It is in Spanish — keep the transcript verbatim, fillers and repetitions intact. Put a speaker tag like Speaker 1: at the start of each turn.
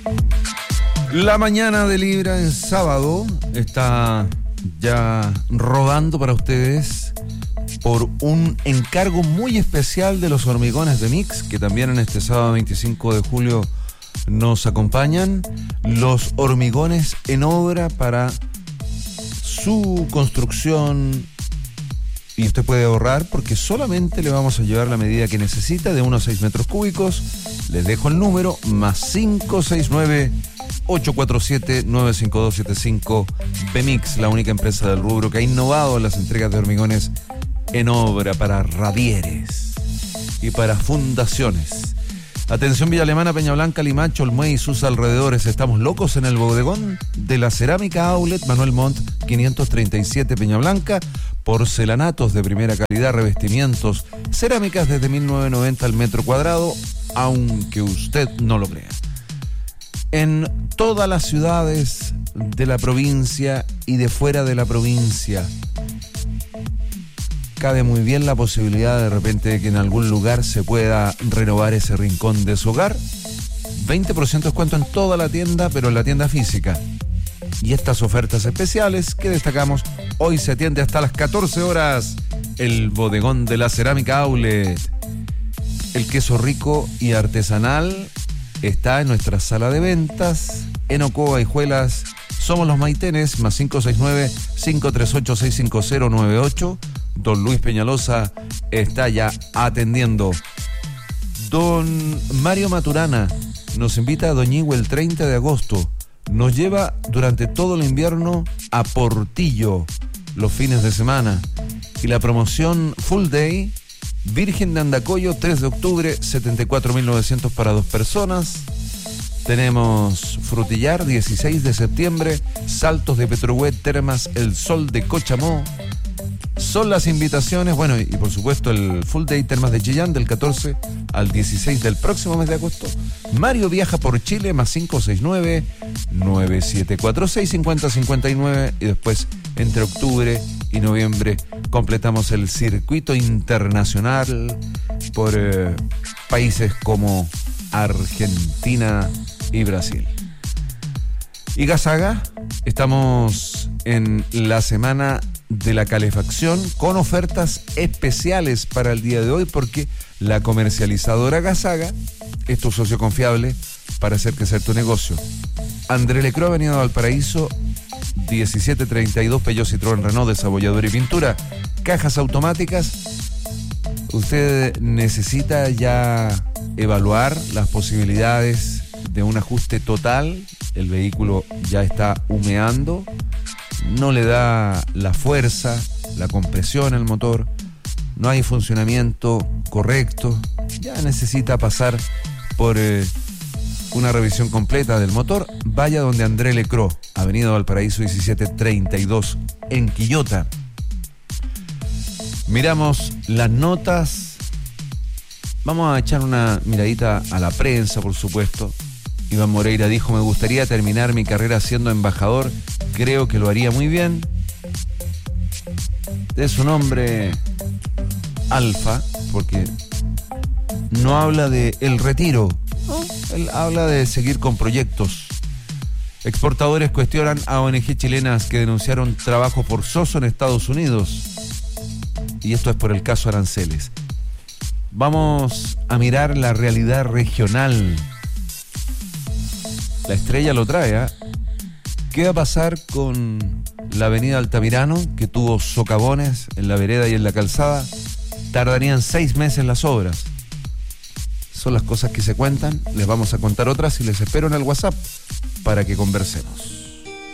Speaker 1: La mañana de Libra en sábado está ya rodando para ustedes por un encargo muy especial de los hormigones de Mix, que también en este sábado veinticinco de julio nos acompañan. Los hormigones en obra para su construcción, y usted puede ahorrar porque solamente le vamos a llevar la medida que necesita de unos seis metros cúbicos. Les dejo el número más cinco seis nueve, ocho cuatro siete, nueve cinco dos siete cinco. Bemix, la única empresa del rubro que ha innovado en las entregas de hormigones en obra para radieres y para fundaciones. Atención Villa Alemana, Peña Blanca, Limache, Olmué y sus alrededores. Estamos locos en el bodegón de la Cerámica Outlet Manuel Montt quinientos treinta y siete, Peña Blanca. Porcelanatos de primera calidad, revestimientos, cerámicas desde mil novecientos noventa al metro cuadrado, aunque usted no lo crea. En todas las ciudades de la provincia y de fuera de la provincia, cabe muy bien la posibilidad de repente de que en algún lugar se pueda renovar ese rincón de su hogar. veinte por ciento de descuento en toda la tienda, pero en la tienda física. Y estas ofertas especiales que destacamos, hoy se atiende hasta las catorce horas el bodegón de la Cerámica Outlet. El queso rico y artesanal está en nuestra sala de ventas en Ocoa, Hijuelas. Somos los Maitenes, más cinco seis nueve, cinco tres ocho, seis cinco cero nueve ocho. Don Luis Peñalosa está ya atendiendo. Don Mario Maturana nos invita a Doñigüe el treinta de agosto. Nos lleva durante todo el invierno a Portillo los fines de semana. Y la promoción Full Day, Virgen de Andacollo, tres de octubre, setenta y cuatro mil novecientos para dos personas. Tenemos Frutillar, dieciséis de septiembre, Saltos de Petrohue, Termas El Sol de Cochamó. Son las invitaciones, bueno, y, y por supuesto el Full Day Termas de Chillán del catorce al dieciséis del próximo mes de agosto. Mario viaja por Chile, más cinco seis nueve, nueve siete cuatro seis, cinco cero cinco nueve. Y después, entre octubre y noviembre, completamos el circuito internacional por eh, países como Argentina y Brasil. Y Gasaga, estamos en la semana de la calefacción con ofertas especiales para el día de hoy, porque la comercializadora Gasaga es tu socio confiable para hacer crecer tu negocio. André Lecro, Avenida Valparaíso, diecisiete treinta y dos, Peugeot, Citroën, Renault, desabolladura y pintura. Cajas automáticas. Usted necesita ya evaluar las posibilidades de un ajuste total. El vehículo ya está humeando, no le da la fuerza, la compresión al motor, no hay funcionamiento correcto, ya necesita pasar por eh, una revisión completa del motor. Vaya donde André Lecro, Avenida Valparaíso diecisiete treinta y dos en Quillota. Miramos las notas, vamos a echar una miradita a la prensa, por supuesto. Iván Moreira dijo: me gustaría terminar mi carrera siendo embajador, creo que lo haría muy bien. Es un hombre alfa, porque no habla de el retiro, ¿no? Él habla de seguir con proyectos. Exportadores cuestionan a O N G chilenas que denunciaron trabajo forzoso en Estados Unidos. Y esto es por el caso aranceles. Vamos a mirar la realidad regional. La Estrella lo trae, ¿eh? ¿Qué va a pasar con la avenida Altamirano, que tuvo socavones en la vereda y en la calzada? Tardarían seis meses las obras. Son las cosas que se cuentan. Les vamos a contar otras y les espero en el WhatsApp para que conversemos.